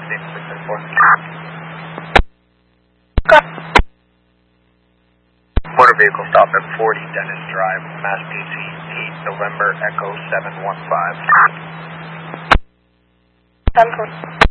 Motor vehicle stop at 40 Dennis Drive, Mass DC 8 November Echo 715. 10